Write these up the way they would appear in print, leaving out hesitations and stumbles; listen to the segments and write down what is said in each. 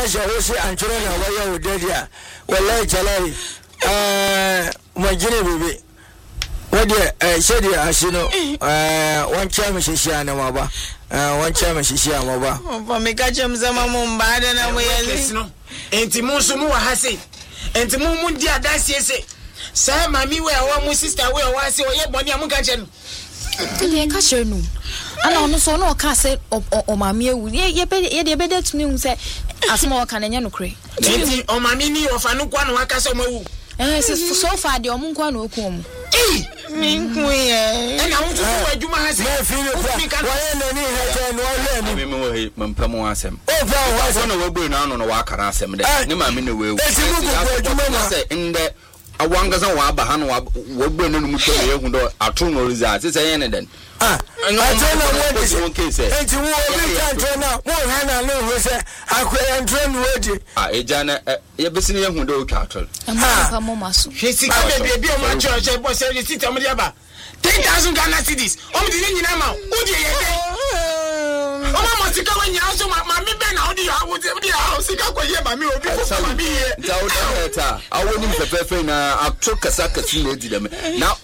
pressure wo se antwere na wo ya wo dadia wallahi chalai magine bebe wode shedi ashino wan chama shishia na maba wan chama shishia maba opa mekache mzama mumba ada na moyezi enti musu mu wa hase enti mu di adasi ese sa mami we wa mu sister we wa se oye boni amuka che no le ka che no ana ono so no ka se o mami ewu ye de be det ni hu se asma o ka na nya no kre enti o mami ni ofa no kwa no aka se mo ewu so far de o mu kwa na oku mu minku ye na hu tu wa adwuma hase me feel it wa ye no ni he no le me wo he mampam asem o fa wa so no wabu na no wa kara asem de ni ma me no wewu esi mu ko adwuma na se inde awanga wa aba ha no wabu na no mu to ye hu do atu no result se ye ne den atena wodi enti wo obi kan na mo hana no ho se akwere ntren wodi ejana ye besini ye hu do katol pa mo maso hwesi ka be o ma church bo se the city amudi aba 10,000 Ghana cedis o mi di nyina ma udi ye de o ma mo sika wa nya so ma mi be na odi ya odi ya sika ko ye ma mi obi ko ma mi ye ta o da awoni mfefefe na atro kasa kasi na edi dem na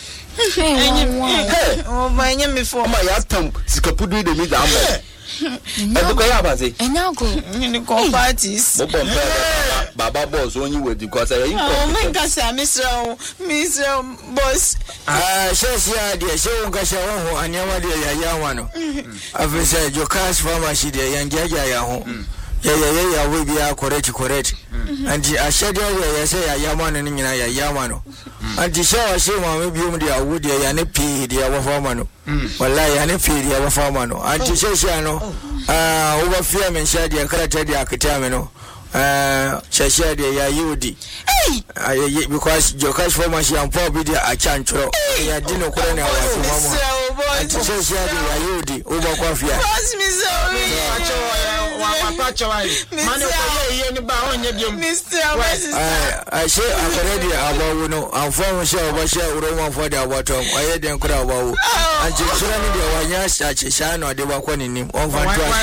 oh banya me for ma ya tam sikapudu de mi da mo e ko ya baze enyago ni ko parties baba boss onyi wedi ko say yin ko men ka sa misra boss shesia de she won ka she ho anyama de ya wano afisa jokas pharmacy de yanjaja ya ho ya we bia correct anti ashede ya say ya yamano ni nyina ya yamano anti shawa she ma me biom de awudi ya ne pi de ya wafa no wallahi ya ne pi de ya wafa no anti shesia no over fear men shade ya karata de akita me no shesia de ya yudi because jokash pharmacy am poor bi de a chanchro ya dino ko na wasu mama anti shesia de ya yudi over kwafia boss me sorry pacho wai mane ko ye ni ba onye biom I say already abawo no anfo she oba she uroma for the abato aye den kura abawo anti sura ni de wanya chache sha no de ba ko ni nim on fa to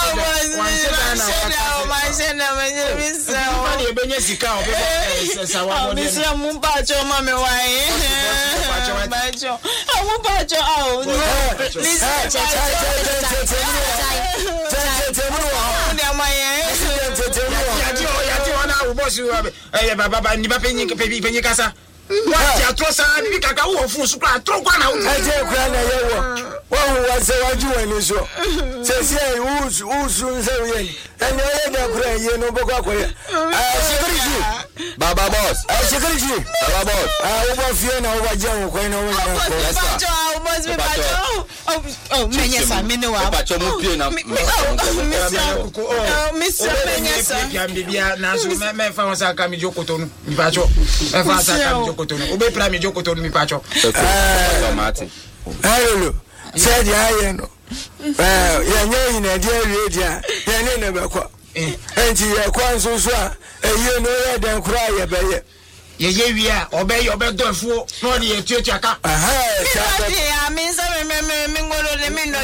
e benye sika o be sa wa boni misra mu pacho mame wai pacho mu pacho baba ni ba penyi kasa wa ti atrosa bi kaka wo fun su kra tro kwa na wo aje kra na yewo wo wa se waju wani so se se usu nse yen ene ye da kra ye no boko akoya security baba boss security baba boss wo ba fie na wo ba je wo ko na wo na ko menyesa mene wa pacho mu pie na Mr. Menyesa ya bibia na so me fa won sa ka mi jokoto nu mi pacho me fa sa ka mi jokoto nu obe pra mi jokoto nu mi pacho Martin hello said ya no ya nyi na dia redia ya ne na be kwa enti ya kwa nso so a eyi no ya den kura ya be ye wia obe dofuo no de etuetu aka ya mi sa me ngolo de mi no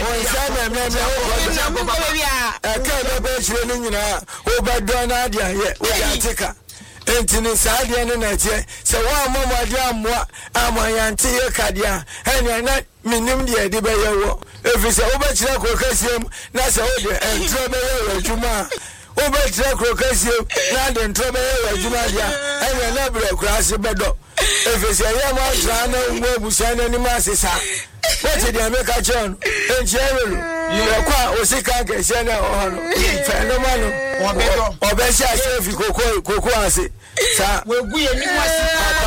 aka be chire ni nyina obedo na dia ye o ya tika enti ni saade ne na tie se wa mamade amwa amanyante ye kadea enya na minim de de be yewo efise obechire kokasiem na se o de entro be yewo adwuma obechire kokasiem na de entro be yewo adwuma dia enya na bre kurase bedo efise ye ma tra na nwo busa na ni masesa what dey make a chon enjero ye kwa osika ga se na ohono fenomeno obesia sefi koko ase sa we gu ye ni wasi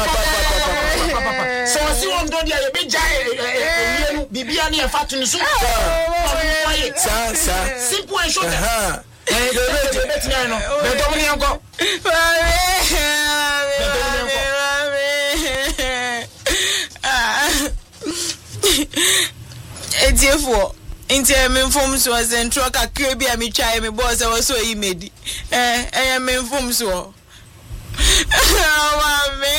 so si on do dia ye be jae yenu bibia na e fatu ni so sa simple and short betina no be do ni anko etiefo inti me inform so as en troka krebi a me twa me boss e was so imedi me inform so